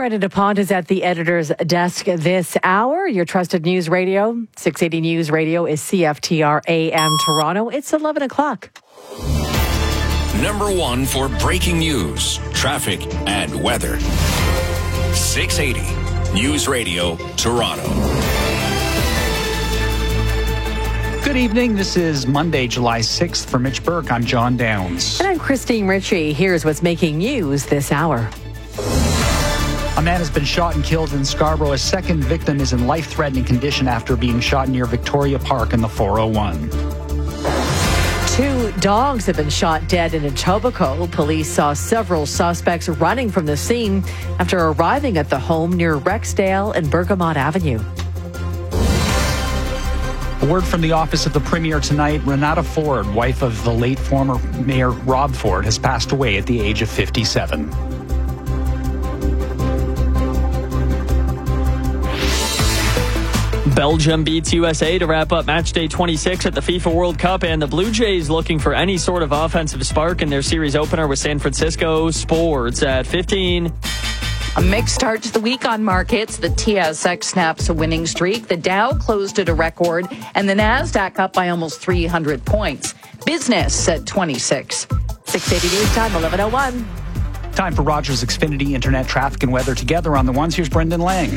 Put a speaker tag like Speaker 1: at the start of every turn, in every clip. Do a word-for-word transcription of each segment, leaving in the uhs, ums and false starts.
Speaker 1: Brendan DuPont is at the editor's desk this hour. Your trusted news radio, six eighty News Radio, is C F T R A M Toronto. It's eleven o'clock.
Speaker 2: Number one for breaking news, traffic, and weather. six eighty News Radio, Toronto.
Speaker 3: Good evening. This is Monday, July sixth. For Mitch Burke, I'm John Downs.
Speaker 1: And I'm Christine Ritchie. Here's what's making news this hour.
Speaker 3: A man has been shot and killed in Scarborough. A second victim is in life-threatening condition after being shot near Victoria Park in the four oh one.
Speaker 1: Two dogs have been shot dead in Etobicoke. Police saw several suspects running from the scene after arriving at the home near Rexdale and Bergamot Avenue.
Speaker 3: A word from the office of the Premier tonight. Renata Ford, wife of the late former Mayor Rob Ford, has passed away at the age of fifty-seven.
Speaker 4: Belgium beats U S A to wrap up match day twenty-six at the FIFA World Cup, and the Blue Jays looking for any sort of offensive spark in their series opener with San Francisco. Sports at fifteen.
Speaker 5: A mixed start to the week on markets. The T S X snaps a winning streak. The Dow closed at a record, and the Nasdaq up by almost three hundred points. Business at twenty-six.
Speaker 1: six eighty News Time, eleven oh one.
Speaker 3: Time for Rogers Xfinity Internet Traffic and Weather together on the ones. Here's Brendan Lang.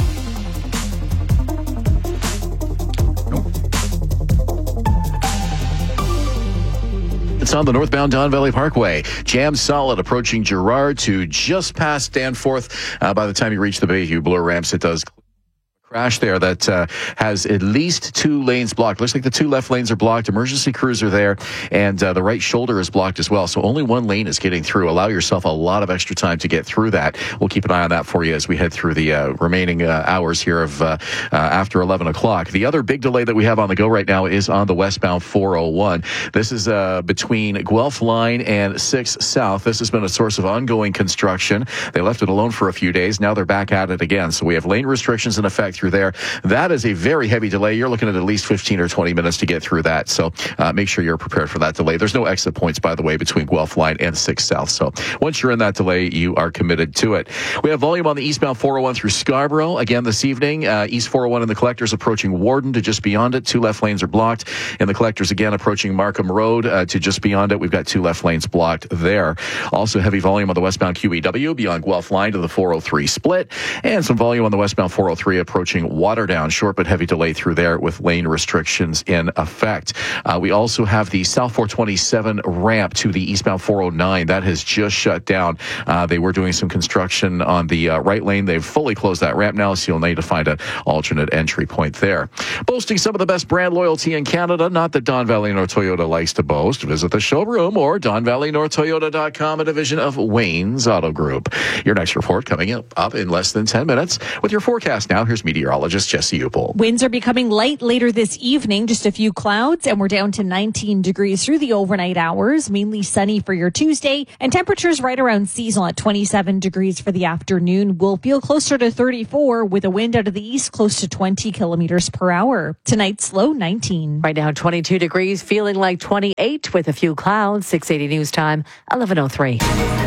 Speaker 6: It's on the northbound Don Valley Parkway. Jam solid approaching Gerrard to just past Danforth. Uh, by the time you reach the Bayview Bloor ramps, it does crash there that uh, has at least two lanes blocked. Looks like the two left lanes are blocked. Emergency crews are there, and uh, the right shoulder is blocked as well. So only one lane is getting through. Allow yourself a lot of extra time to get through that. We'll keep an eye on that for you as we head through the uh, remaining uh, hours here of uh, uh, after eleven o'clock. The other big delay that we have on the go right now is on the westbound four oh one. This is uh, between Guelph Line and six South. This has been a source of ongoing construction. They left it alone for a few days. Now they're back at it again. So we have lane restrictions in effect through there. That is a very heavy delay. You're looking at at least fifteen or twenty minutes to get through that. So uh, make sure you're prepared for that delay. There's no exit points, by the way, between Guelph Line and six South. So once you're in that delay, you are committed to it. We have volume on the eastbound four oh one through Scarborough. Again, this evening, uh, East four oh one in the collectors approaching Warden to just beyond it. Two left lanes are blocked. In the collectors, again, approaching Markham Road uh, to just beyond it. We've got two left lanes blocked there. Also heavy volume on the westbound Q E W beyond Guelph Line to the four oh three split. And some volume on the westbound four oh three approaching Waterdown. Short but heavy delay through there with lane restrictions in effect. Uh, we also have the South four twenty-seven ramp to the eastbound four oh nine. That has just shut down. Uh, they were doing some construction on the uh, right lane. They've fully closed that ramp now, so you'll need to find an alternate entry point there. Boasting some of the best brand loyalty in Canada, not that Don Valley North Toyota likes to boast. Visit the showroom or don valley north toyota dot com, a division of Wayne's Auto Group. Your next report coming up, up in less than ten minutes. With your forecast now, here's meteorologist Jesse Upel.
Speaker 7: Winds are becoming light later this evening, just a few clouds, and we're down to nineteen degrees through the overnight hours, mainly sunny for your Tuesday, and temperatures right around seasonal at twenty-seven degrees for the afternoon. We'll feel closer to thirty-four with a wind out of the east close to twenty kilometers per hour. Tonight's low nineteen.
Speaker 1: Right now, twenty-two degrees, feeling like twenty-eight with a few clouds. six eighty News Time, eleven oh three.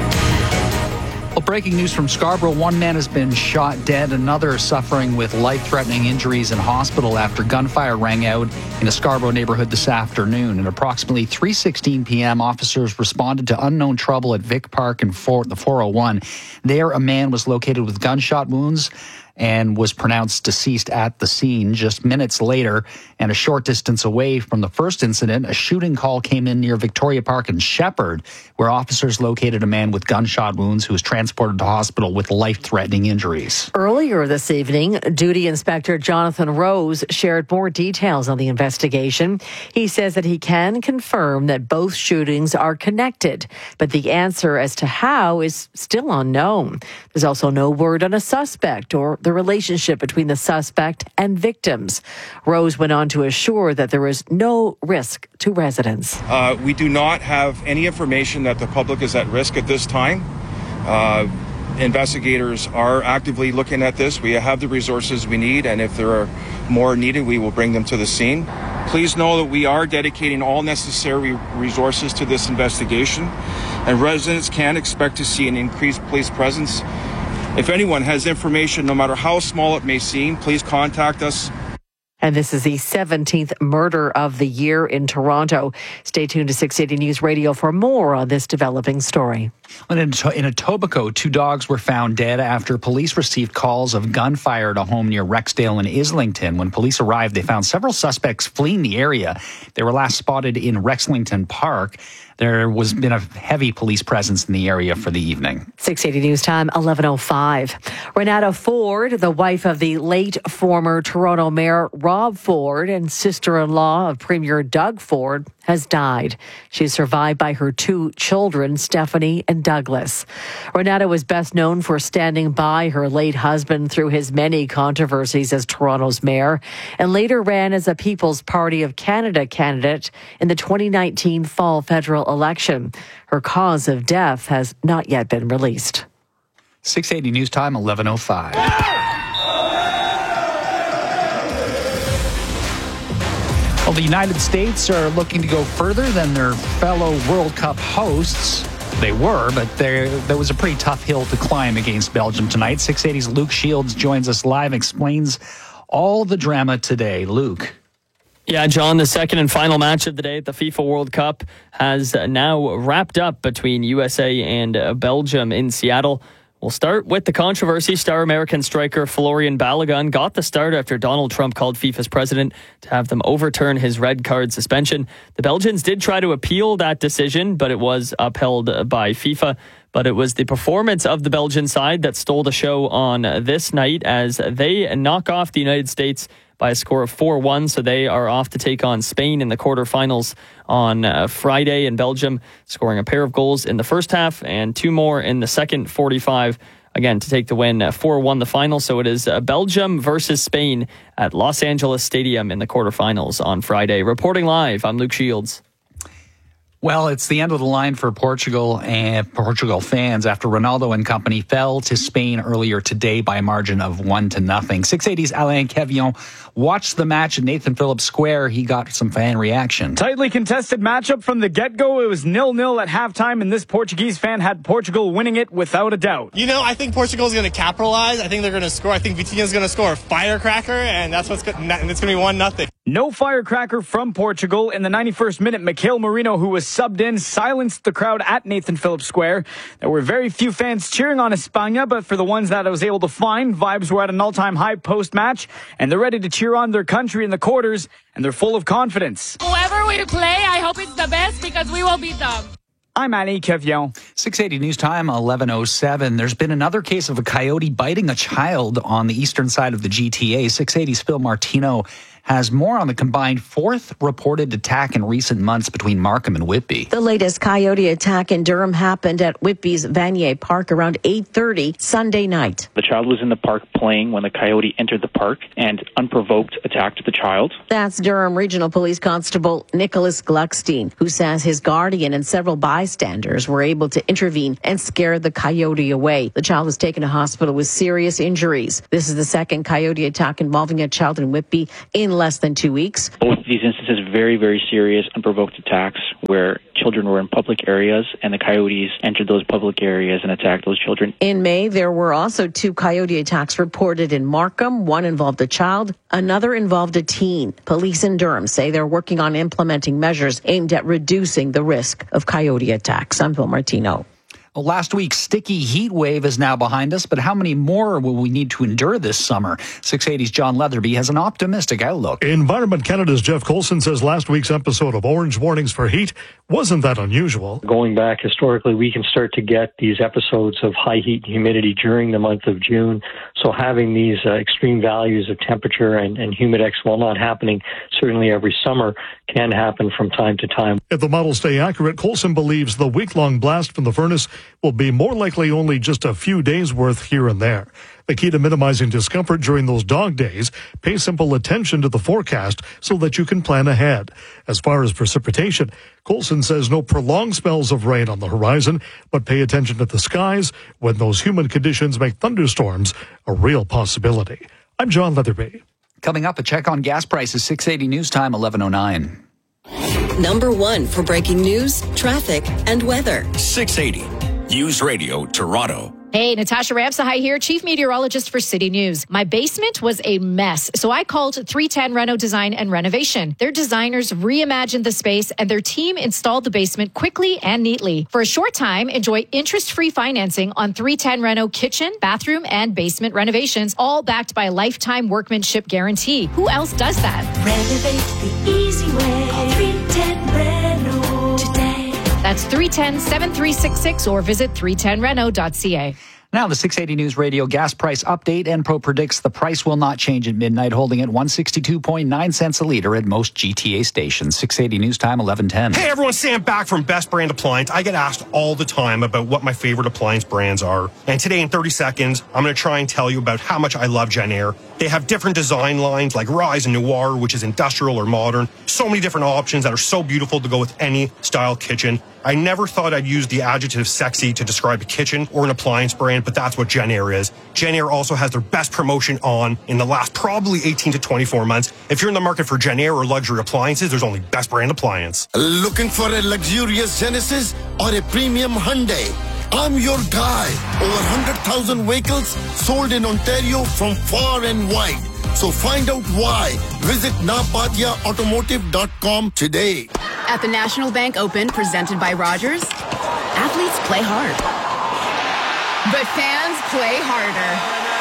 Speaker 3: Well, breaking news from Scarborough. One man has been shot dead. Another suffering with life-threatening injuries in hospital after gunfire rang out in a Scarborough neighborhood this afternoon. At approximately three sixteen p.m., officers responded to unknown trouble at Vic Park and for the four oh one. There, a man was located with gunshot wounds and was pronounced deceased at the scene. Just minutes later, and a short distance away from the first incident, a shooting call came in near Victoria Park and Shepherd, where officers located a man with gunshot wounds who was transported to hospital with life-threatening injuries.
Speaker 1: Earlier this evening, Duty Inspector Jonathan Rose shared more details on the investigation. He says that he can confirm that both shootings are connected, but the answer as to how is still unknown. There's also no word on a suspect or the relationship between the suspect and victims. Rose went on to assure that there is no risk to residents.
Speaker 8: Uh, we do not have any information that the public is at risk at this time. Uh, investigators are actively looking at this. We have the resources we need, and if there are more needed, we will bring them to the scene. Please know that we are dedicating all necessary resources to this investigation, and residents can expect to see an increased police presence If anyone has information, no matter how small it may seem, please contact us.
Speaker 1: And this is the seventeenth murder of the year in Toronto. Stay tuned to six eighty News Radio for more on this developing story.
Speaker 3: In, in Etobicoke, two dogs were found dead after police received calls of gunfire at a home near Rexdale and Islington. When police arrived, they found several suspects fleeing the area. They were last spotted in Rexlington Park. There was been a heavy police presence in the area for the evening.
Speaker 1: six eighty News Time, eleven oh five. Renata Ford, the wife of the late former Toronto Mayor Rob Ford and sister-in-law of Premier Doug Ford, has died. She's survived by her two children, Stephanie and Douglas. Renata was best known for standing by her late husband through his many controversies as Toronto's mayor, and later ran as a People's Party of Canada candidate in the twenty nineteen fall federal election. Her cause of death has not yet been released.
Speaker 3: six eighty News Time, eleven oh five. Well, the United States are looking to go further than their fellow World Cup hosts. They were, but there there was a pretty tough hill to climb against Belgium tonight. six eighty's Luke Shields joins us live and explains all the drama today. Luke.
Speaker 4: Yeah, John, the second and final match of the day at the FIFA World Cup has now wrapped up between U S A and Belgium in Seattle. We'll start with the controversy. Star American striker Florian Balogun got the start after Donald Trump called FIFA's president to have them overturn his red card suspension. The Belgians did try to appeal that decision, but it was upheld by FIFA. But it was the performance of the Belgian side that stole the show on this night as they knock off the United States by a score of four one, so they are off to take on Spain in the quarterfinals on uh, Friday, in Belgium, scoring a pair of goals in the first half and two more in the second forty-five, again, to take the win, uh, four one the final. So it is uh, Belgium versus Spain at Los Angeles Stadium in the quarterfinals on Friday. Reporting live, I'm Luke Shields.
Speaker 3: Well, it's the end of the line for Portugal and Portugal fans after Ronaldo and company fell to Spain earlier today by a margin of one to nothing. six eighty's Alain Quevillon watched the match at Nathan Phillips Square. He got some fan reaction.
Speaker 9: Tightly contested matchup from the get-go. It was nil nil at halftime, and this Portuguese fan had Portugal winning it without a doubt.
Speaker 10: You know, I think Portugal is going to capitalize. I think they're going to score. I think Vitinha's going to score a firecracker, and that's what's going and it's going to be one nothing.
Speaker 9: No firecracker from Portugal. In the ninety-first minute, Mikel Merino, who was subbed in, silenced the crowd at Nathan Phillips Square. There were very few fans cheering on España, but for the ones that I was able to find, vibes were at an all-time high post-match, and they're ready to cheer on their country in the quarters, and they're full of confidence.
Speaker 11: Whoever we play, I hope it's the best because we will beat them.
Speaker 9: I'm Alain Quevillon.
Speaker 3: six eighty News Time, eleven oh seven. There's been another case of a coyote biting a child on the eastern side of the G T A. six eighty's Phil Martino has more on the combined fourth reported attack in recent months between Markham and Whitby.
Speaker 12: The latest coyote attack in Durham happened at Whitby's Vanier Park around eight thirty Sunday night.
Speaker 13: The child was in the park playing when the coyote entered the park and unprovoked attacked the child.
Speaker 12: That's Durham Regional Police Constable Nicholas Gluckstein, who says his guardian and several bystanders were able to intervene and scare the coyote away. The child was taken to hospital with serious injuries. This is the second coyote attack involving a child in Whitby in less than two weeks.
Speaker 13: Both of these instances, very, very serious unprovoked attacks where children were in public areas and the coyotes entered those public areas and attacked those children.
Speaker 12: In May, there were also two coyote attacks reported in Markham. One involved a child, another involved a teen. Police in Durham say they're working on implementing measures aimed at reducing the risk of coyote attacks. I'm Phil Martino.
Speaker 3: Well, last week's sticky heat wave is now behind us, but how many more will we need to endure this summer? six eighty's John Leatherby has an optimistic outlook.
Speaker 14: Environment Canada's Jeff Coulson says last week's episode of Orange Warnings for Heat wasn't that unusual.
Speaker 15: Going back historically, we can start to get these episodes of high heat and humidity during the month of June. So having these uh, extreme values of temperature and, and humidex, while not happening certainly every summer, can happen from time to time.
Speaker 14: If the models stay accurate, Coulson believes the week-long blast from the furnace will be more likely only just a few days worth here and there. The key to minimizing discomfort during those dog days, pay simple attention to the forecast so that you can plan ahead. As far as precipitation, Coulson says no prolonged spells of rain on the horizon, but pay attention to the skies when those humid conditions make thunderstorms a real possibility. I'm John Leatherby.
Speaker 3: Coming up, a check on gas prices, six eighty News Time, eleven oh nine.
Speaker 16: Number one for breaking news, traffic, and weather.
Speaker 2: six eighty News Radio Toronto.
Speaker 17: Hey, Natasha Ramsahai here, Chief Meteorologist for City News. My basement was a mess, so I called three ten Reno Design and Renovation. Their designers reimagined the space and their team installed the basement quickly and neatly. For a short time, enjoy interest-free financing on three ten Reno kitchen, bathroom, and basement renovations, all backed by a lifetime workmanship guarantee. Who else does that?
Speaker 18: Renovate the easy way. Call three ten Reno today.
Speaker 17: That's three one zero, seven three six six or visit three ten reno dot c a.
Speaker 3: Now, the six eighty News Radio gas price update. Enpro predicts the price will not change at midnight, holding at one hundred sixty-two point nine cents a litre at most G T A stations. six eighty News Time, eleven ten.
Speaker 19: Hey, everyone, Sam back from Best Brand Appliance. I get asked all the time about what my favorite appliance brands are. And today, in thirty seconds, I'm going to try and tell you about how much I love Genair. They have different design lines like Rise and Noir, which is industrial or modern. So many different options that are so beautiful to go with any style kitchen. I never thought I'd use the adjective sexy to describe a kitchen or an appliance brand, but that's what Genair is. Genair also has their best promotion on in the last probably eighteen to twenty-four months. If you're in the market for Genair or luxury appliances, there's only Best Brand Appliance.
Speaker 20: Looking for a luxurious Genesis or a premium Hyundai? I'm your guy. Over one hundred thousand vehicles sold in Ontario from far and wide. So find out why. Visit napadia automotive dot com today.
Speaker 21: At the National Bank Open, presented by Rogers, athletes play hard. But fans play harder.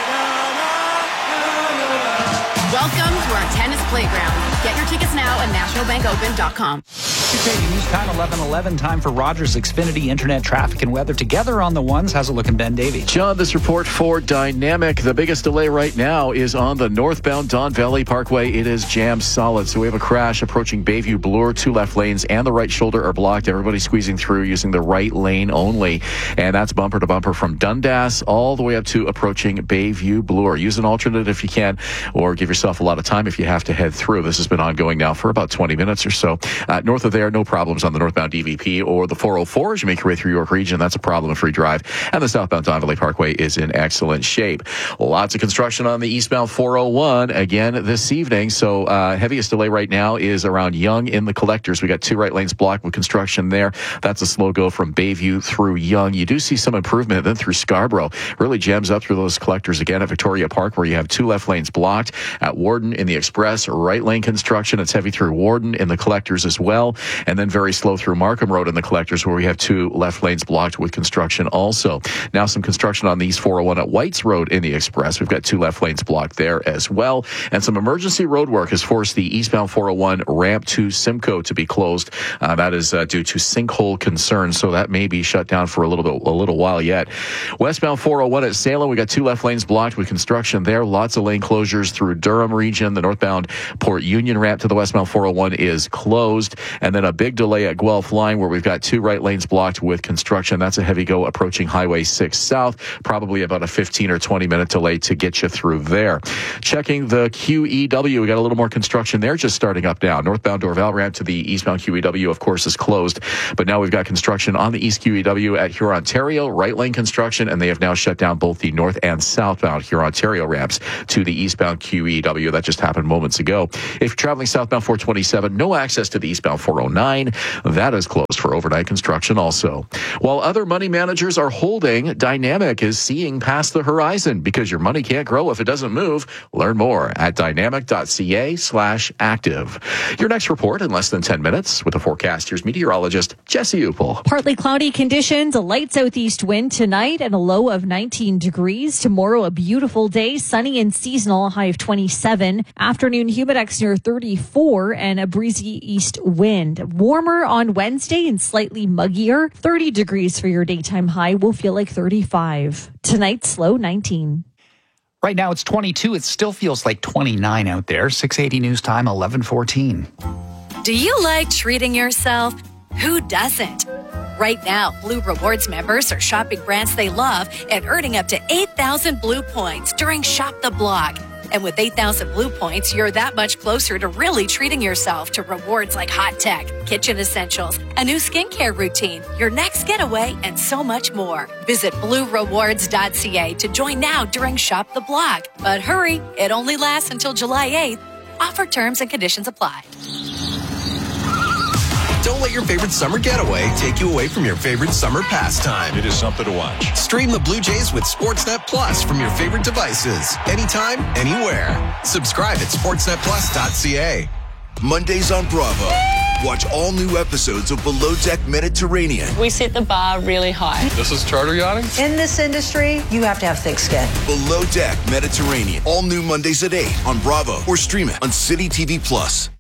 Speaker 21: Welcome to our tennis playground. Get your tickets now at national bank open dot com.
Speaker 3: six eighty News Time, eleven eleven. Time for Rogers Xfinity Internet Traffic and Weather. Together on the ones, how's it looking, Ben Davey?
Speaker 6: John, this report for Dynamic. The biggest delay right now is on the northbound Don Valley Parkway. It is jammed solid. So we have a crash approaching Bayview Bloor. Two left lanes and the right shoulder are blocked. Everybody squeezing through using the right lane only. And that's bumper to bumper from Dundas all the way up to approaching Bayview Bloor. Use an alternate if you can, or give yourself a lot of time if you have to head through. This has been ongoing now for about twenty minutes or so. Uh, north of there, no problems on the northbound D V P or the four oh four as you make your way through York Region. That's a problem, a free drive. And the southbound Don Valley Parkway is in excellent shape. Lots of construction on the eastbound four oh one again this evening. So uh, heaviest delay right now is around Yonge in the collectors. We got two right lanes blocked with construction there. That's a slow go from Bayview through Yonge. You do see some improvement then through Scarborough. Really jams up through those collectors again at Victoria Park, where you have two left lanes blocked. At Warden in the express, right lane construction. It's heavy through Warden in the collectors as well. And then very slow through Markham Road in the collectors, where we have two left lanes blocked with construction also. Now some construction on the East four oh one at Whites Road in the express. We've got two left lanes blocked there as well. And some emergency road work has forced the eastbound four oh one ramp to Simcoe to be closed. Uh, that is uh, due to sinkhole concerns. So that may be shut down for a little bit, a little while yet. Westbound four oh one at Salem, we got two left lanes blocked with construction there. Lots of lane closures through Durham region. The northbound Port Union ramp to the westbound four oh one is closed. And then a big delay at Guelph Line, where we've got two right lanes blocked with construction. That's a heavy go approaching Highway six South. Probably about a fifteen or twenty minute delay to get you through there. Checking the Q E W, we got a little more construction there just starting up now. Northbound Dorval ramp to the eastbound Q E W, of course, is closed. But now we've got construction on the East Q E W at Hurontario, right lane construction, and they have now shut down both the north and southbound Hurontario ramps to the eastbound Q E W. That just happened moments ago. If you're traveling southbound four twenty-seven, no access to the eastbound four oh nine. That is closed for overnight construction also. While other money managers are holding, Dynamic is seeing past the horizon, because your money can't grow if it doesn't move. Learn more at dynamic.ca slash active. Your next report in less than ten minutes with the forecast. Here's meteorologist Jesse Upel.
Speaker 7: Partly cloudy conditions, a light southeast wind tonight, and a low of nineteen degrees. Tomorrow, a beautiful day, sunny and seasonal, a high of twenty-seven. Afternoon, humidex near thirty-four, and a breezy east wind. Warmer on Wednesday and slightly muggier. thirty degrees for your daytime high. Will feel like thirty-five. Tonight's low, nineteen.
Speaker 3: Right now it's twenty-two. It still feels like twenty-nine out there. six eighty News Time, eleven fourteen.
Speaker 22: Do you like treating yourself? Who doesn't? Right now, Blue Rewards members are shopping brands they love and earning up to eight thousand Blue points during Shop the Block. And with eight thousand Blue points, you're that much closer to really treating yourself to rewards like hot tech, kitchen essentials, a new skincare routine, your next getaway, and so much more. Visit blue rewards dot c a to join now during Shop the Block. But hurry, it only lasts until July eighth. Offer terms and conditions apply.
Speaker 23: Don't wait
Speaker 5: let your favorite summer getaway take you away from your favorite summer pastime.
Speaker 2: It is something to watch.
Speaker 5: Stream the Blue Jays with Sportsnet Plus from your favorite devices. Anytime, anywhere. Subscribe at sportsnet plus dot c a.
Speaker 8: Mondays on Bravo. Watch all new episodes of Below Deck Mediterranean.
Speaker 23: We set the bar really high.
Speaker 5: This is charter yachting?
Speaker 24: In this industry, you have to have thick skin.
Speaker 8: Below Deck Mediterranean. All new Mondays at eight on Bravo or stream it on City T V Plus.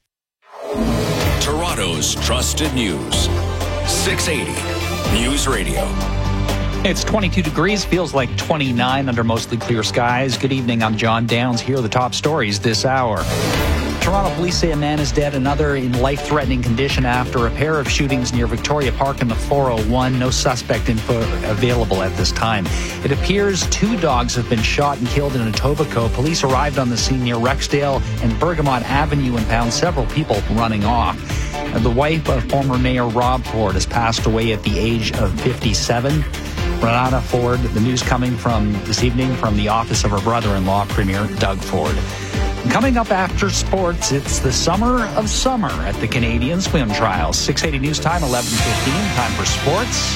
Speaker 2: Toronto's trusted news. six eighty News Radio.
Speaker 3: It's twenty-two degrees, feels like twenty-nine under mostly clear skies. Good evening, I'm John Downs. Here are the top stories this hour. Toronto police say a man is dead, another in life-threatening condition after a pair of shootings near Victoria Park in the four oh one. No suspect info available at this time. It appears two dogs have been shot and killed in Etobicoke. Police arrived on the scene near Rexdale and Bergamot Avenue and found several people running off. The wife of former Mayor Rob Ford has passed away at the age of fifty-seven. Renata Ford, the news coming from this evening from the office of her brother-in-law, Premier Doug Ford. Coming up after sports, it's the summer of summer at the Canadian Swim Trials. six eighty News Time, eleven fifteen, time for sports.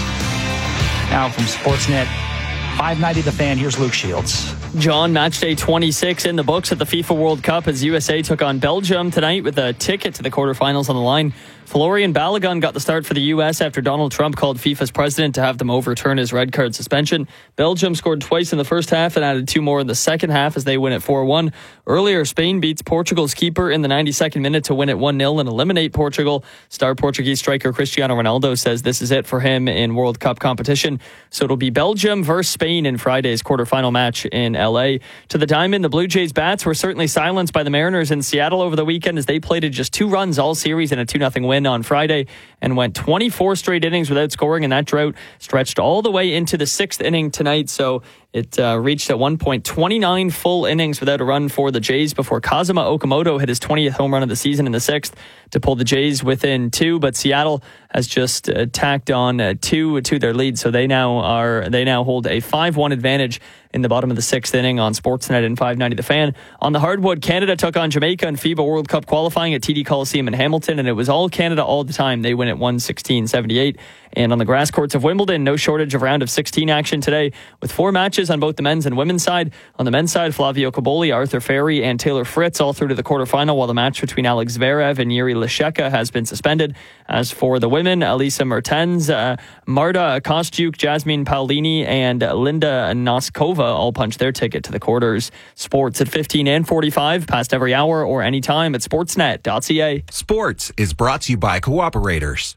Speaker 3: Now from Sportsnet five ninety The Fan, here's Luke Shields.
Speaker 4: John, match day twenty-six in the books at the FIFA World Cup as U S A took on Belgium tonight with a ticket to the quarterfinals on the line. Florian Balogun got the start for the U S after Donald Trump called FIFA's president to have them overturn his red card suspension. Belgium scored twice in the first half and added two more in the second half as they win at four one. Earlier, Spain beats Portugal's keeper in the ninety-second minute to win at one nil and eliminate Portugal. Star Portuguese striker Cristiano Ronaldo says this is it for him in World Cup competition. So it'll be Belgium versus Spain in Friday's quarterfinal match in L A. To the diamond, the Blue Jays bats were certainly silenced by the Mariners in Seattle over the weekend as they plated just two runs all series in a two nothing win on Friday and went twenty-four straight innings without scoring, and that drought stretched all the way into the sixth inning tonight. So it uh, reached at one point twenty-nine full innings without a run for the Jays before Kazuma Okamoto hit his twentieth home run of the season in the sixth to pull the Jays within two. But Seattle has just uh, tacked on uh, two to their lead, so they now are they now hold a five one advantage in the bottom of the sixth inning on Sportsnet and five ninety The Fan. On the hardwood, Canada took on Jamaica in FIBA World Cup qualifying at T D Coliseum in Hamilton, and it was all Canada all the time. They win at one sixteen seventy-eight. And on the grass courts of Wimbledon, no shortage of round of sixteen action today with four matches on both the men's and women's side. On the men's side, Flavio Cobolli, Arthur Ferry, and Taylor Fritz all through to the quarterfinal, while the match between Alex Zverev and Yuri Lesheka has been suspended. As for the women, Elisa Mertens, uh, Marta Kostyuk, Jasmine Paolini, and Linda Noskova all punched their ticket to the quarters. Sports at fifteen and forty-five, past every hour or anytime at sportsnet dot c a.
Speaker 25: Sports is brought to you by Cooperators.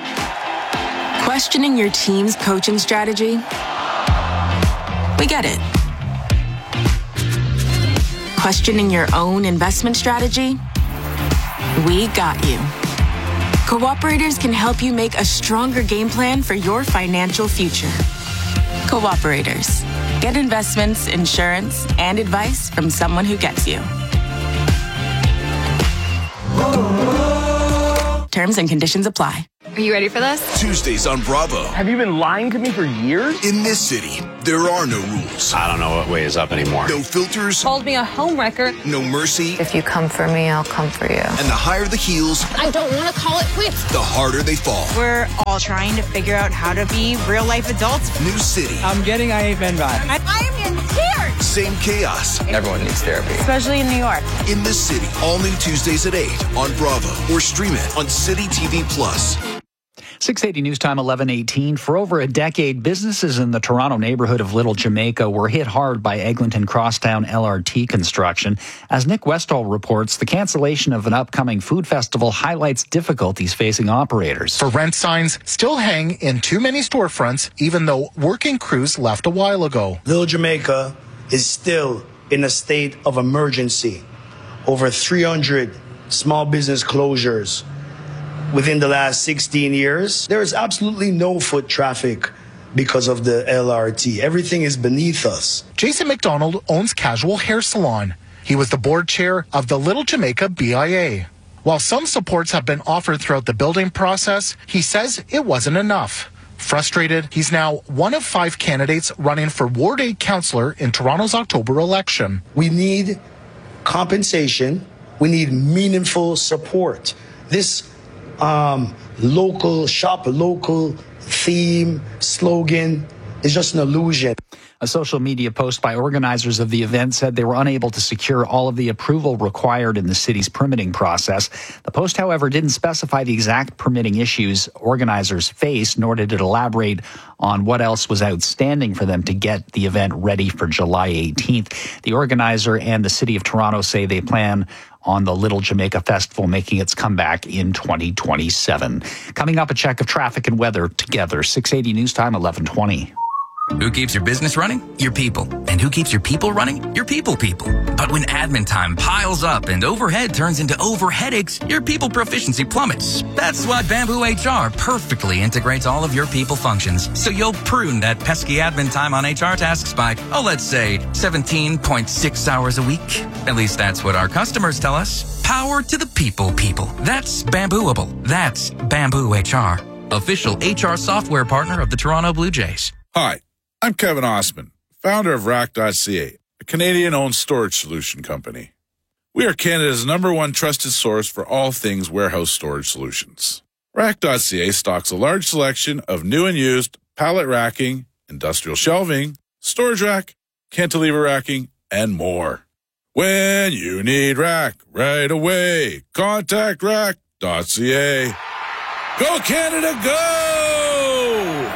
Speaker 26: Questioning your team's coaching strategy? We get it. Questioning your own investment strategy? We got you. Cooperators can help you make a stronger game plan for your financial future. Cooperators. Get investments, insurance, and advice from someone who gets you. Terms and conditions apply.
Speaker 21: Are you ready for this?
Speaker 8: Tuesdays on Bravo.
Speaker 27: Have you been lying to me for years?
Speaker 8: In this city, there are no rules.
Speaker 28: I don't know what way is up anymore.
Speaker 8: No filters.
Speaker 29: Called me a homewrecker.
Speaker 8: No mercy.
Speaker 29: If you come for me, I'll come for you.
Speaker 8: And the higher the heels,
Speaker 21: I don't want to call it quits.
Speaker 8: the harder they fall.
Speaker 30: We're all trying to figure out how to be real life adults.
Speaker 8: New city.
Speaker 27: I'm getting I Ain't Been Bad.
Speaker 30: I, I am in tears.
Speaker 8: Same chaos.
Speaker 28: Everyone needs therapy.
Speaker 30: Especially in New York.
Speaker 8: In this city. All new Tuesdays at eight on Bravo or stream it on City T V Plus.
Speaker 3: six eighty News Time, eleven eighteen. For over a decade, businesses in the Toronto neighborhood of Little Jamaica were hit hard by Eglinton Crosstown L R T construction. As Nick Westall reports, the cancellation of an upcoming food festival highlights difficulties facing operators.
Speaker 31: For rent signs still hang in too many storefronts, even though working crews left a while ago.
Speaker 32: Little Jamaica is still in a state of emergency. Over three hundred small business closures within the last sixteen years. There is absolutely no foot traffic because of the L R T. Everything is beneath us.
Speaker 31: Jason McDonald owns Casual Hair Salon. He was the board chair of the Little Jamaica B I A. While some supports have been offered throughout the building process, he says it wasn't enough. Frustrated, he's now one of five candidates running for Ward eight councillor in Toronto's October election.
Speaker 32: We need compensation. We need meaningful support. This um, local, shop local theme, slogan is just an illusion.
Speaker 3: A social media post by organizers of the event said they were unable to secure all of the approval required in the city's permitting process. The post, however, didn't specify the exact permitting issues organizers faced, nor did it elaborate on what else was outstanding for them to get the event ready for July eighteenth. The organizer and the City of Toronto say they plan on the Little Jamaica Festival making its comeback in twenty twenty-seven. Coming up, a check of traffic and weather together. six eighty News Time, eleven twenty.
Speaker 1: Who keeps your business running? Your people. And who keeps your people running? Your people people. But when admin time piles up and overhead turns into overheadaches, your people proficiency plummets. That's why Bamboo H R perfectly integrates all of your people functions. So you'll prune that pesky admin time on H R tasks by, oh, let's say seventeen point six hours a week. At least that's what our customers tell us. Power to the people people. That's Bambooable. That's Bamboo H R. Official H R software partner of the Toronto Blue Jays.
Speaker 9: Hi. I'm Kevin Osman, founder of Rack dot C A, a Canadian-owned storage solution company. We are Canada's number one trusted source for all things warehouse storage solutions. Rack dot C A stocks a large selection of new and used pallet racking, industrial shelving, storage rack, cantilever racking, and more. When you need rack right away, contact Rack dot C A. Go Canada, go!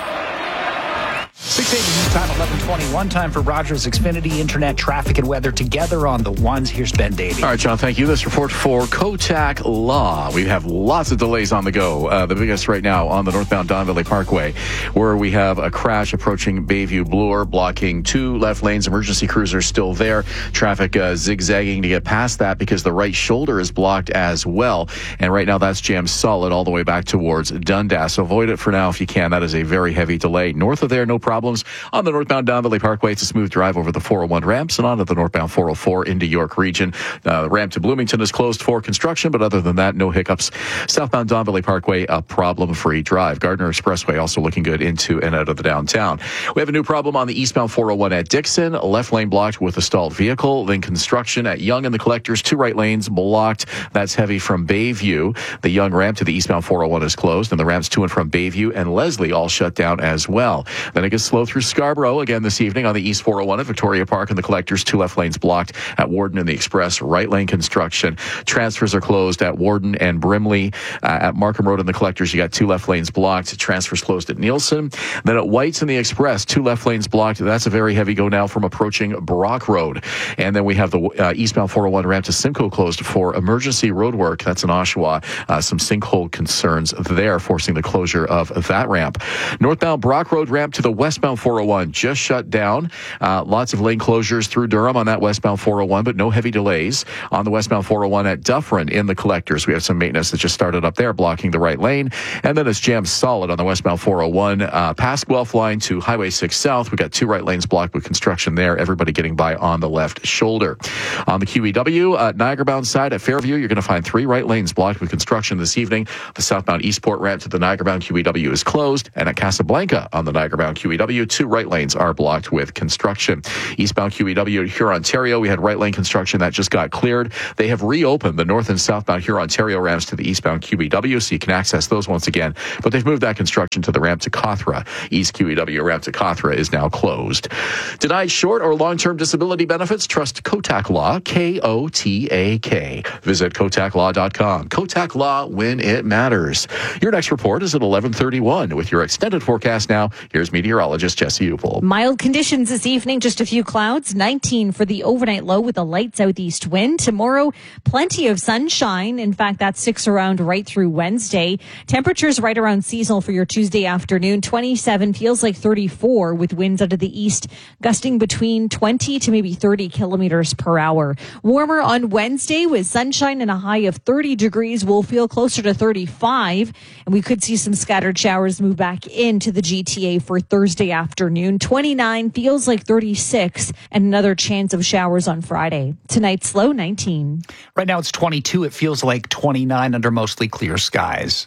Speaker 3: six eighty News Time, eleven twenty-one. Time for Rogers Xfinity Internet traffic and weather together on the ones. Here's Ben Davey.
Speaker 6: All right, John, thank you. This report for Kotak Law. We have lots of delays on the go. Uh, the biggest right now on the northbound Don Valley Parkway, where we have a crash approaching Bayview Bloor, blocking two left lanes. Emergency crews are still there. Traffic uh, zigzagging to get past that because the right shoulder is blocked as well. And right now that's jammed solid all the way back towards Dundas. So avoid it for now if you can. That is a very heavy delay. North of there, no problems. On the northbound Don Valley Parkway, it's a smooth drive over the four oh one ramps and onto the northbound four oh four into York Region. Uh, the ramp to Bloomington is closed for construction, but other than that, no hiccups. Southbound Don Valley Parkway, a problem-free drive. Gardner Expressway also looking good into and out of the downtown. We have a new problem on the eastbound four oh one at Dixon. Left lane blocked with a stalled vehicle. Then construction at Yonge and the Collectors. Two right lanes blocked. That's heavy from Bayview. The Yonge ramp to the eastbound four oh one is closed, and the ramps to and from Bayview and Leslie all shut down as well. Then it gets slow through Scarborough again this evening on the East four oh one at Victoria Park and the Collectors. Two left lanes blocked at Warden and the Express. Right lane construction. Transfers are closed at Warden and Brimley. Uh, at Markham Road and the Collectors, you got two left lanes blocked. Transfers closed at Nielsen. Then at White's and the Express, two left lanes blocked. That's a very heavy go now from approaching Brock Road. And then we have the uh, eastbound four oh one ramp to Simcoe closed for emergency road work. That's in Oshawa. Uh, some sinkhole concerns there, forcing the closure of that ramp. Northbound Brock Road ramp to the westbound four oh one just shut down. Uh, lots of lane closures through Durham on that westbound four oh one, but no heavy delays on the westbound four oh one at Dufferin in the Collectors. We have some maintenance that just started up there, blocking the right lane. And then it's jammed solid on the westbound four oh one, uh, past Guelph line to Highway six South. We got two right lanes blocked with construction there. Everybody getting by on the left shoulder. On the Q E W, uh, Niagara bound side at Fairview, you're going to find three right lanes blocked with construction this evening. The southbound Eastport ramp to the Niagara bound Q E W is closed. And at Casablanca on the Niagara bound Q E W, two right lanes are blocked with construction. Eastbound Q E W at Hurontario, we had right lane construction that just got cleared. They have reopened the north and southbound Hurontario ramps to the eastbound Q E W, so you can access those once again. But they've moved that construction to the ramp to Cothra. East Q E W ramp to Cothra is now closed. Denied short or long-term disability benefits? Trust Kotak Law, K O T A K. Visit kotak law dot com. Kotak Law, when it matters. Your next report is at eleven thirty-one. With your extended forecast now, here's meteorologist Jesse Upel.
Speaker 7: Mild conditions this evening, just a few clouds, nineteen for the overnight low with a light southeast wind. Tomorrow, plenty of sunshine. In fact, that sticks around right through Wednesday. Temperatures right around seasonal for your Tuesday afternoon. twenty-seven feels like thirty-four with winds out of the east gusting between twenty to maybe thirty kilometers per hour. Warmer on Wednesday with sunshine and a high of thirty degrees. We'll feel closer to thirty-five, and we could see some scattered showers move back into the G T A for Thursday afternoon. twenty-nine feels like thirty-six, and another chance of showers on Friday. Tonight's low nineteen.
Speaker 3: Right now it's twenty-two. It feels like twenty-nine under mostly clear skies.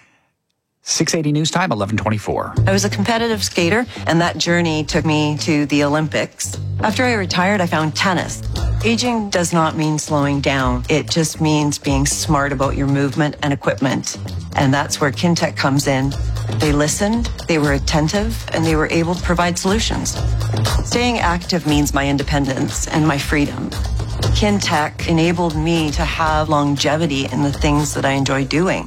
Speaker 3: six eighty News Time, eleven twenty-four.
Speaker 10: I was a competitive skater, and that journey took me to the Olympics. After I retired, I found tennis. Aging does not mean slowing down. It just means being smart about your movement and equipment. And that's where Kintec comes in. They listened, they were attentive, and they were able to provide solutions. Staying active means my independence and my freedom. Kintec enabled me to have longevity in the things that I enjoy doing.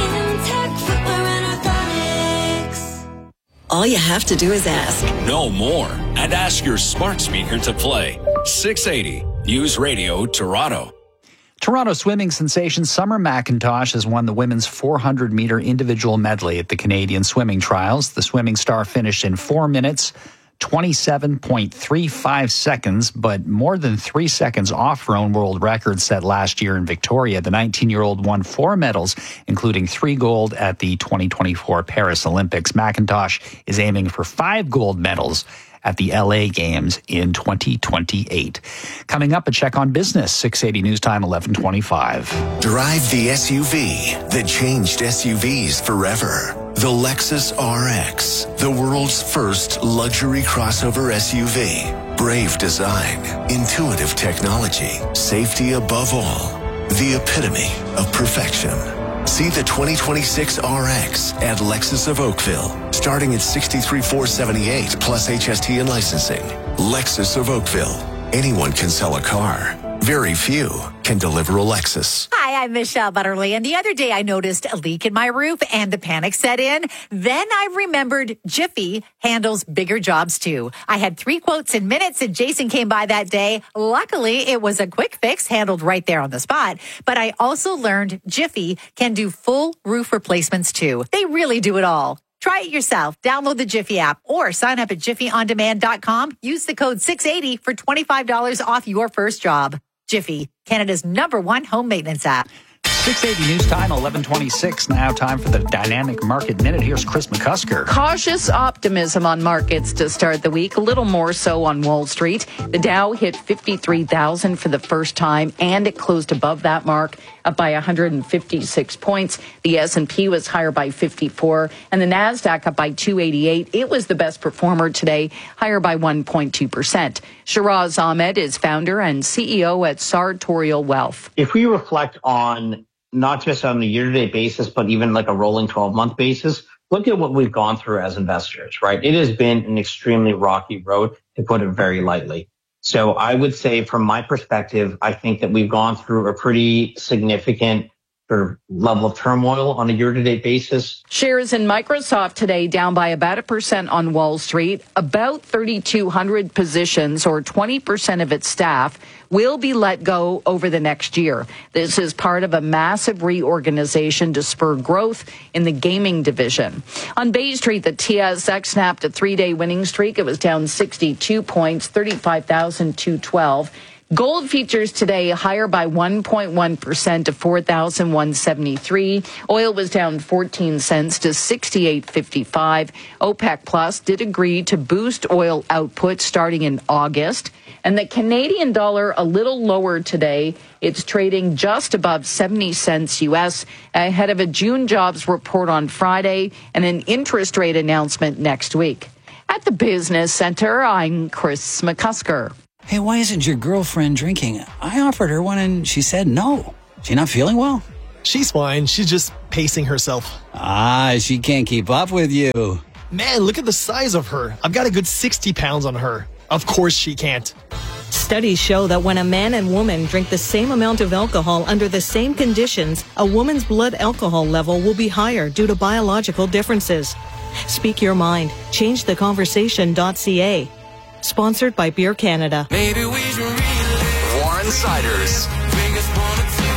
Speaker 11: All you have to do is ask.
Speaker 2: No more. And ask your smart speaker to play. six eighty News Radio Toronto.
Speaker 3: Toronto swimming sensation Summer McIntosh has won the women's four hundred meter individual medley at the Canadian Swimming Trials. The swimming star finished in four minutes, twenty-seven point three five seconds, but more than three seconds off her own world record set last year in Victoria. The nineteen-year-old won four medals, including three gold at the twenty twenty-four Paris Olympics. McIntosh is aiming for five gold medals at the L A Games in twenty twenty-eight. Coming up, a check on business, six eighty News Time, eleven twenty-five.
Speaker 8: Drive the S U V that changed S U Vs forever. The Lexus R X, the world's first luxury crossover S U V. Brave design, intuitive technology, safety above all. The epitome of perfection. See the twenty twenty-six R X at Lexus of Oakville, starting at sixty-three thousand four hundred seventy-eight plus H S T and licensing. Lexus of Oakville. Anyone can sell a car. Very few can deliver a Lexus.
Speaker 12: Hi, I'm Michelle Butterly, and the other day I noticed a leak in my roof and the panic set in. Then I remembered Jiffy handles bigger jobs too. I had three quotes in minutes and Jason came by that day. Luckily, it was a quick fix handled right there on the spot. But I also learned Jiffy can do full roof replacements too. They really do it all. Try it yourself. Download the Jiffy app or sign up at jiffy on demand dot com. Use the code six eighty for twenty-five dollars off your first job. Jiffy, Canada's number one home maintenance app.
Speaker 3: six eighty News Time, eleven twenty-six. Now time for the Dynamic Market Minute. Here's Chris McCusker.
Speaker 13: Cautious optimism on markets to start the week, a little more so on Wall Street. The Dow hit fifty-three thousand for the first time, and it closed above that mark, up by one hundred fifty-six points. The S and P was higher by fifty-four, and the NASDAQ up by two eighty-eight. It was the best performer today, higher by one point two percent. Shiraz Ahmed is founder and C E O at Sartorial Wealth.
Speaker 14: If we reflect on not just on a year-to-date basis, but even like a rolling twelve-month basis, look at what we've gone through as investors, right? It has been an extremely rocky road, to put it very lightly. So I would say from my perspective, I think that we've gone through a pretty significant sort of level of turmoil on a year-to-date basis.
Speaker 13: Shares in Microsoft today down by about a percent on Wall Street. About thirty-two hundred positions, or twenty percent of its staff, will be let go over the next year. This is part of a massive reorganization to spur growth in the gaming division. On Bay Street, the T S X snapped a three-day winning streak. It was down sixty-two points, thirty-five thousand two hundred twelve. Gold features today higher by one point one percent to four thousand one hundred seventy-three. Oil was down fourteen cents to sixty-eight fifty-five. OPEC Plus did agree to boost oil output starting in August. And the Canadian dollar a little lower today. It's trading just above seventy cents U S ahead of a June jobs report on Friday and an interest rate announcement next week. At the Business Center, I'm Chris McCusker.
Speaker 15: Hey, why isn't your girlfriend drinking? I offered her one and she said no. She not feeling well?
Speaker 16: She's fine. She's just pacing herself.
Speaker 15: Ah, she can't keep up with you.
Speaker 16: Man, look at the size of her. I've got a good sixty pounds on her. Of course she can't.
Speaker 17: Studies show that when a man and woman drink the same amount of alcohol under the same conditions, a woman's blood alcohol level will be higher due to biological differences. Speak your mind. change the conversation dot c a. Sponsored by Beer Canada.
Speaker 2: Maybe we should really Warren Siders.